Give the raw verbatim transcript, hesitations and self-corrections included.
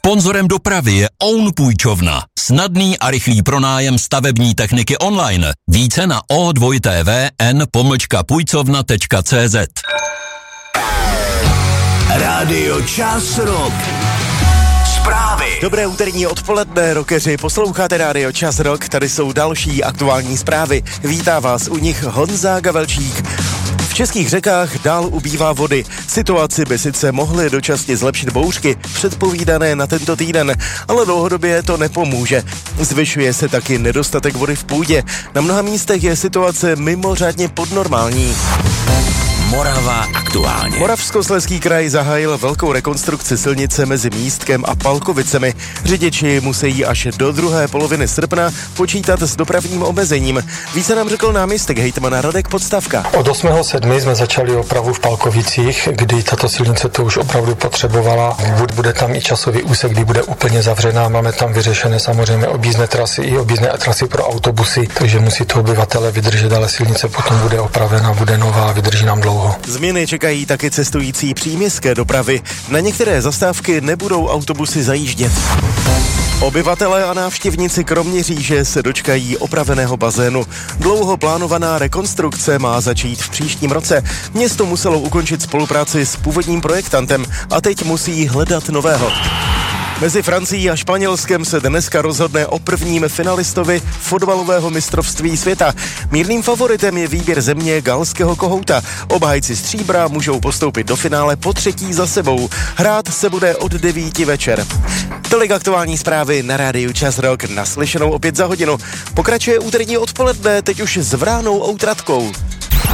Sponzorem dopravy je Own Půjčovna. Snadný a rychlý pronájem stavební techniky online. Více na o dva t v n pomlčka půjcovna tečka cé zet. Rádio Čas Rock. Zprávy. Dobré úterní odpoledne, rockeři, posloucháte Rádio Čas Rock, tady jsou další aktuální zprávy. Vítá vás u nich Honza Gavelčík. V českých řekách dál ubývá vody. Situaci by sice mohly dočasně zlepšit bouřky, předpovídané na tento týden, ale dlouhodobě to nepomůže. Zvyšuje se taky nedostatek vody v půdě. Na mnoha místech je situace mimořádně podnormální. Morava aktuálně. Moravskoslezský kraj zahájil velkou rekonstrukci silnice mezi Místkem a Palkovicemi. Řidiči musí až do druhé poloviny srpna počítat s dopravním omezením. Více nám řekl náměstek hejtmana Radek Podstavka. Od osmého sedmého jsme začali opravu v Palkovicích, kdy tato silnice to už opravdu potřebovala. Bude tam i časový úsek, kdy bude úplně zavřená. Máme tam vyřešené samozřejmě objízdné trasy i objízdné trasy pro autobusy, takže musí to obyvatele vydržet, ale silnice potom bude opravena, bude nová, vydrží nám dlouho. Změny čekají taky cestující příměstské dopravy. Na některé zastávky nebudou autobusy zajíždět. Obyvatelé a návštěvníci Kroměříže se dočkají opraveného bazénu. Dlouho plánovaná rekonstrukce má začít v příštím roce. Město muselo ukončit spolupráci s původním projektantem a teď musí hledat nového. Mezi Francií a Španělskem se dneska rozhodne o prvním finalistovi fotbalového mistrovství světa. Mírným favoritem je výběr země galského kohouta. Obhájci stříbra můžou postoupit do finále po třetí za sebou. Hrát se bude od devíti večer. Tolik aktuální zprávy na rádiu Čas Rock, naslyšenou opět za hodinu. Pokračuje úterní odpoledne, teď už s Vránou Outratkou.